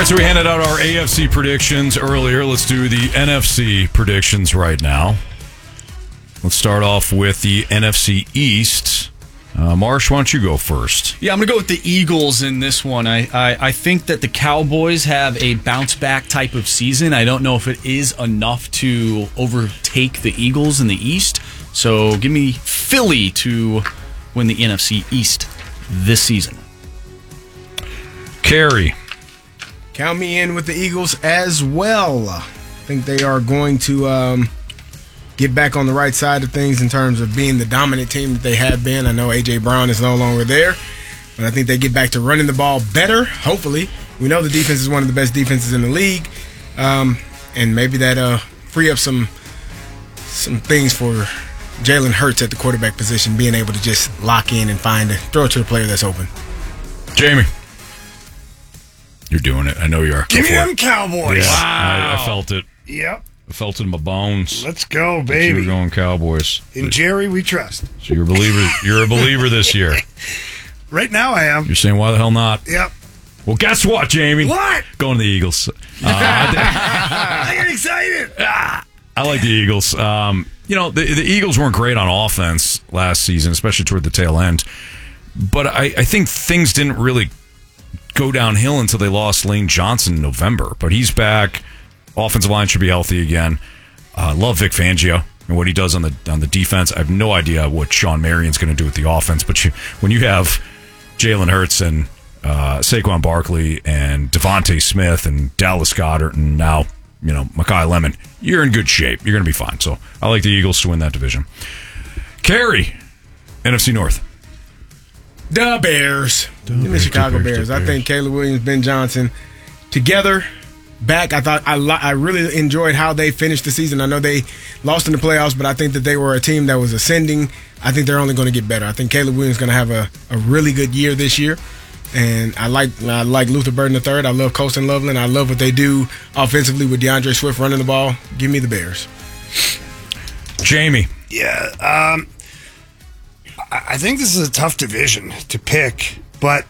right, so we handed out our AFC predictions earlier. Let's do the NFC predictions right now. Let's start off with the NFC East. Marsh, why don't you go first? Yeah, I'm going to go with the Eagles in this one. I think that the Cowboys have a bounce-back type of season. I don't know if it is enough to overtake the Eagles in the East. So give me Philly to win the NFC East this season. Carey. Count me in with the Eagles as well. I think they are going to get back on the right side of things in terms of being the dominant team that they have been. I know A.J. Brown is no longer there, but I think they get back to running the ball better, hopefully. We know the defense is one of the best defenses in the league, and maybe that free up some things for Jalen Hurts at the quarterback position, being able to just lock in and throw it to the player that's open. Jamie. You're doing it. I know you are. Give me them Cowboys. Yeah, Wow. I felt it. Yep. I felt it in my bones. Let's go, baby. You're going Cowboys. In Jerry, we trust. So you're a believer. You're a believer this year. Right now, I am. You're saying, why the hell not? Yep. Well, guess what, Jamie? What? Going to the Eagles. I get excited. I like the Eagles. The Eagles weren't great on offense last season, especially toward the tail end. But I think things didn't really go downhill until they lost Lane Johnson in November. But he's back. Offensive line should be healthy again. Love Vic Fangio and what he does on the defense. I have no idea what Sean Marion's going to do with the offense. But when you have Jalen Hurts and Saquon Barkley and Devontae Smith and Dallas Goedert and now Mekhi Lemon, you're in good shape. You're going to be fine. So I like the Eagles to win that division. Carey, NFC North. The Bears. The Chicago Bears. I think Caleb Williams, Ben Johnson together back. I really enjoyed how they finished the season. I know they lost in the playoffs, but I think that they were a team that was ascending. I think they're only going to get better. I think Caleb Williams is going to have a really good year this year. And I like Luther Burden III. I love Colston Loveland. I love what they do offensively with DeAndre Swift running the ball. Give me the Bears. Jamie. Yeah. I think this is a tough division to pick, but